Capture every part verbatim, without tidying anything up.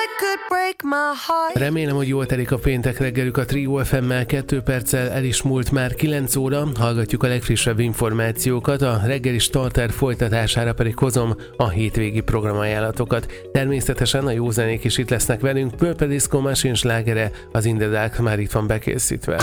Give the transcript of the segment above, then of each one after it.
Remélem, hogy jól telik a péntek reggelük a Trio ef emmel. Kettő perccel el is múlt már kilenc óra, hallgatjuk a legfrissebb információkat, a reggeli starter folytatására pedig hozom a hétvégi programajánlatokat. Természetesen a jó zenék is itt lesznek velünk, Purple Disco Machine slágere, az In The Dark már itt van bekészítve.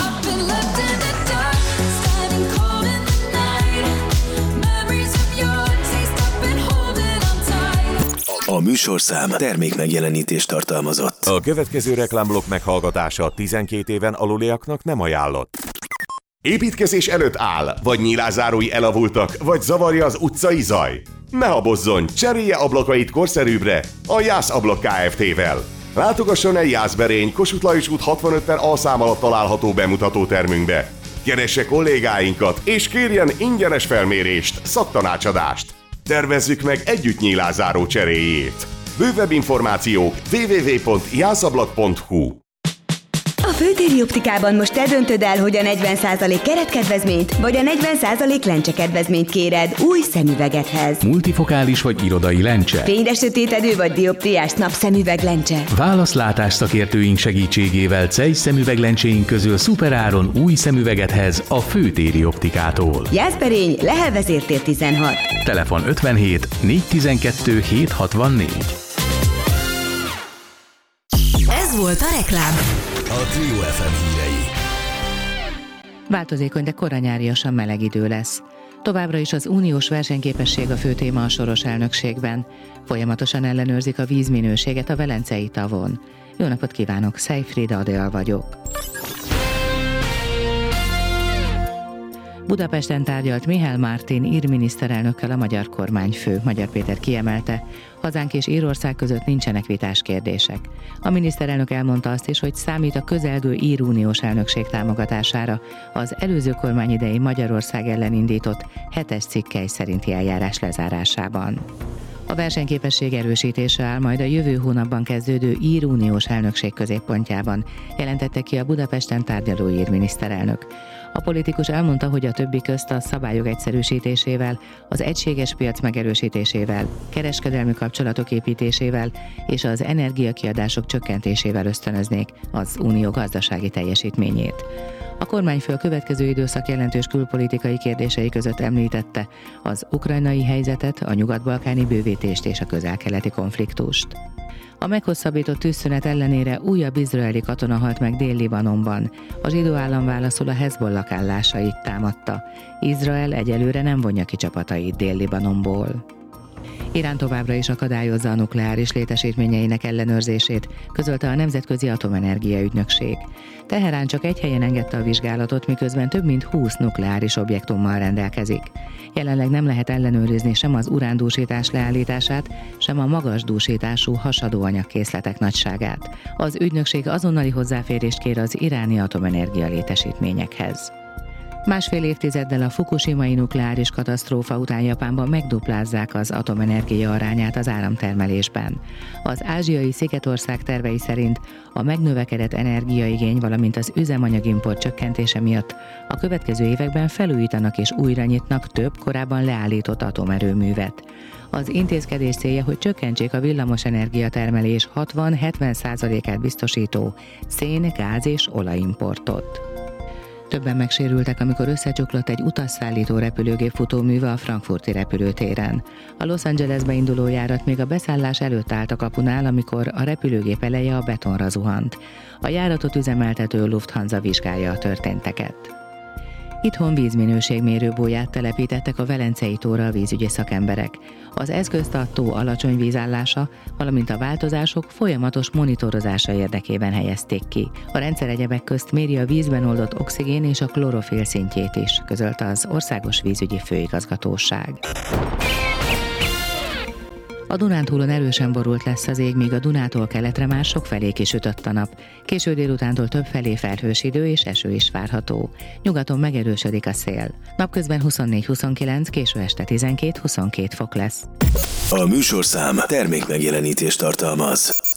A műsorszám termékmegjelenítést tartalmazott. A következő reklámblokk meghallgatása tizenkét éven aluliaknak nem ajánlott. Építkezés előtt áll, vagy nyílászárói elavultak, vagy zavarja az utcai zaj? Ne habozzon, cserélje ablakait korszerűbbre a Jász Ablak Kft-vel. Látogasson el Jászberény, Kossuth Lajos út hatvanöt per A szám alatt található bemutató termünkbe. Keresse kollégáinkat, és kérjen ingyenes felmérést, szaktanácsadást. Tervezzük meg együtt nyílászáró cseréjét. Bővebb információk double-u double-u double-u pont jászablak pont hu. A Főtéri Optikában most te döntöd el, hogy a negyven százalék keretkedvezményt vagy a negyven százalék lencsekedvezményt kéred új szemüvegedhez. Multifokális vagy irodai lencse. Fényesötétedő vagy dioptriás napszemüveg lencse. Válasz látásszakértőink segítségével Zeiss szemüveglencséink közül szuperáron új szemüvegedhez a Főtéri Optikától. Jászberény, Lehel vezértér tizenhat. Telefon ötvenhét négyszáztizenkettő hétszázhatvannégy. Ez volt a reklám. A Trio ef em hírei. Változékony, de koranyáriasan meleg idő lesz. Továbbra is az uniós versenyképesség a fő téma a soros elnökségben. Folyamatosan ellenőrzik a vízminőséget a Velencei tavon. Jó napot kívánok, Szejfried Adél vagyok. Budapesten tárgyalt Mihály Mártin ír miniszterelnökkel a magyar kormányfő. Magyar Péter kiemelte, hazánk és Írország között nincsenek vitás kérdések. A miniszterelnök elmondta azt is, hogy számít a közelgő ír uniós elnökség támogatására az előző kormány idején Magyarország ellen indított hetes cikkely szerinti eljárás lezárásában. A versenyképesség erősítése áll majd a jövő hónapban kezdődő ír uniós elnökség középpontjában, jelentette ki a Budapesten tárgyaló ír miniszterelnök. A politikus elmondta, hogy a többi közt a szabályok egyszerűsítésével, az egységes piac megerősítésével, kereskedelmi kapcsolatok építésével és az energiakiadások csökkentésével ösztönöznék az unió gazdasági teljesítményét. A kormányfő a következő időszak jelentős külpolitikai kérdései között említette az ukrajnai helyzetet, a nyugat-balkáni bővítést és a közel-keleti konfliktust. A meghosszabbított tűzszünet ellenére újabb izraeli katona halt meg Dél-Libanonban. A zsidó állam válaszul a Hezbollah állásait támadta. Izrael egyelőre nem vonja ki csapatait Dél-Libanonból. Irán továbbra is akadályozza a nukleáris létesítményeinek ellenőrzését, közölte a Nemzetközi Atomenergia Ügynökség. Teherán csak egy helyen engedte a vizsgálatot, miközben több mint húsz nukleáris objektummal rendelkezik. Jelenleg nem lehet ellenőrizni sem az urándúsítás leállítását, sem a magas dúsítású hasadóanyagkészletek nagyságát. Az ügynökség azonnali hozzáférést kér az iráni atomenergia létesítményekhez. Másfél évtizeddel a fukushimai nukleáris katasztrófa után Japánban megduplázzák az atomenergia arányát az áramtermelésben. Az ázsiai szigetország tervei szerint a megnövekedett energiaigény, valamint az üzemanyagimport csökkentése miatt a következő években felújítanak és újra nyitnak több korábban leállított atomerőművet. Az intézkedés célja, hogy csökkentsék a villamosenergia termelés hatvan-hetven százalékát biztosító szén, gáz és olajimportot. Többen megsérültek, amikor összecsuklott egy utasszállító repülőgép futóműve a frankfurti repülőtéren. A Los Angelesbe induló járat még a beszállás előtt állt a kapunál, amikor a repülőgép eleje a betonra zuhant. A járatot üzemeltető Lufthansa vizsgálja a történteket. Itthon vízminőségmérőbóját telepítettek a Velencei tóra a vízügyi szakemberek. Az eszközt a tó alacsony vízállása, valamint a változások folyamatos monitorozása érdekében helyezték ki. A rendszer egyebek közt méri a vízben oldott oxigén és a klorofil szintjét is, közölte az Országos Vízügyi Főigazgatóság. A Dunántúlon erősen borult lesz az ég, míg a Dunától keletre már sokfelé kisütött a nap. Késő délutántól többfelé felhős idő és eső is várható. Nyugaton megerősödik a szél. Napközben huszonnégy-huszonkilenc, késő este tizenkét-huszonkettő fok lesz. A műsorszám termékmegjelenítést tartalmaz.